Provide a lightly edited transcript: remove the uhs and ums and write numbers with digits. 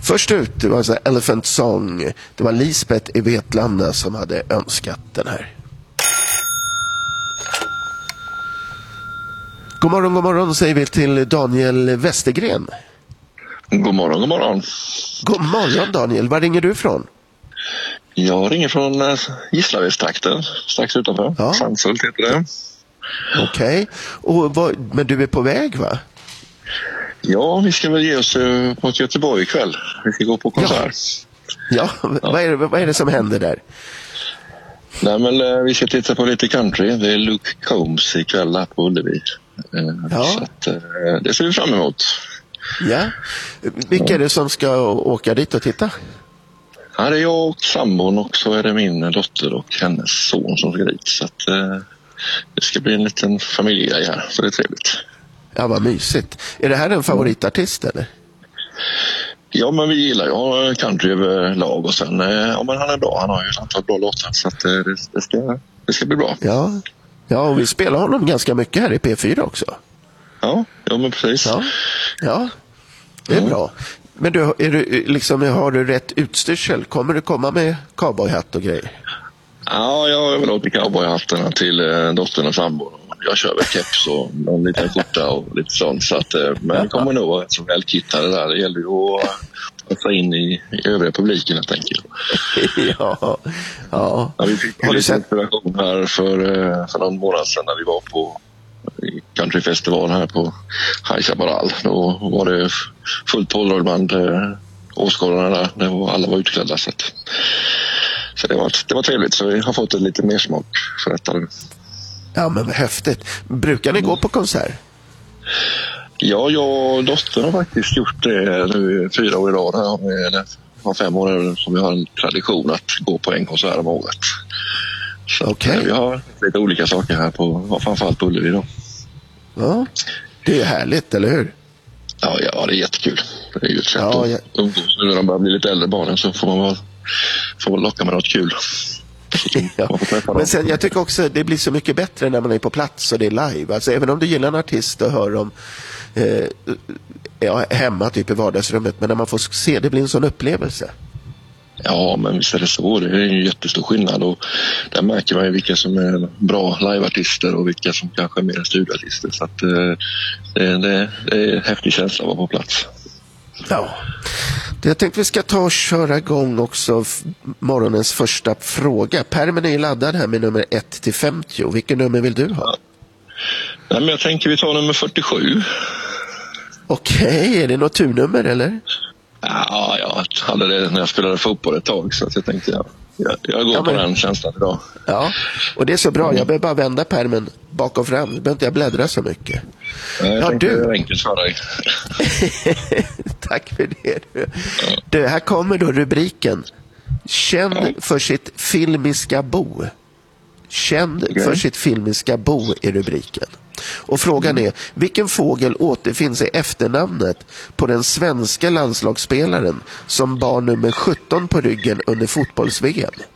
Först ut, det var så Elephant Song. Det var Lisbeth i Vetlanda som hade önskat den här. God morgon säger vi till Daniel Westergren. God morgon, god morgon. God morgon Daniel, var ringer du ifrån? Jag ringer från Gislaved-trakten, strax utanför. Ja. Sandshult heter det. Okej, men du är på väg va? Ja, vi ska väl ge oss på Göteborg ikväll. Vi ska gå på konsert. Ja. Vad är det som händer där? Nej, men vi ska titta på lite country. Det är Luke Combs ikväll här på Ullevi. Så att, det ser vi fram emot. Ja. Vilka är det som ska åka dit och titta? Ja, det är jag och sambon och så är det min dotter och hennes son som ska dit. Så att, det ska bli en liten familjegrej här, så det är trevligt. Ja, vad mysigt. Är det här en favoritartist eller? Ja, men vi gillar ju country överlag och sen, ja men han är bra, han har ju ett antal bra låtar så att det ska bli bra. Ja, och vi spelar honom ganska mycket här i P4 också. Ja men precis. Ja, det är bra. Men har du rätt utstyrsel? Kommer du komma med cowboyhatt och grejer? Ja, jag har överlåtit cowboyhattarna till dottern och sambon. Jag kör väl keps och en liten skjorta och lite sånt. Så att, men det kommer nog vara så välkittade där. Det gäller ju att ta in i övriga publiken, jag tänker. Ja, vi fick lite inspiration här för någon månad sedan när vi var på countryfestival här på High Chaparral. Då var det fullt pådrag bland åskådarna där. Alla var utklädda. Så det var trevligt. Så vi har fått lite mer smak för detta. Ja, men vad häftigt. Brukar ni gå på konsert? Ja, jag och dottern har faktiskt gjort det nu 4 år i rad. Här har 5 år som vi har en tradition att gå på en konsert om året. Så vi har lite olika saker här på, framförallt på Ullevi då. Ja, det är härligt, eller hur? Ja, det är jättekul. Det är ju ett sätt att umgås. Nu när de börjar bli lite äldre barnen så får man locka med något kul. Ja. Men sen, jag tycker också det blir så mycket bättre när man är på plats och det är live. Alltså, även om du gillar en artist och hör dem hemma typ i vardagsrummet, men när man får se, det blir en sån upplevelse. Ja, men visst är det så. Det är en jättestor skillnad och där märker man ju vilka som är bra liveartister och vilka som kanske är mer studioartister. Så att det är en häftig känsla att vara på plats. Ja. Jag tänkte vi ska ta och köra igång också morgonens första fråga. Pärmen är ju laddad här med nummer 1-50. Vilken nummer vill du ha? Nej, men jag tänker vi tar nummer 47. Okej, är det något turnummer eller? Ja, jag hade det när jag spelade fotboll ett tag så att jag tänkte jag går på den känslan idag. Ja, och det är så bra. Jag behöver bara vända pärmen bak och fram. Jag behöver inte bläddra så mycket. Jag tänkte det är enkelt för dig. Tack för det. Du, här kommer då rubriken. Känd för sitt filmiska bo. Känd för sitt filmiska bo är rubriken. Och frågan är, vilken fågel återfinns i efternamnet på den svenska landslagsspelaren som bar nummer 17 på ryggen under fotbolls-VM?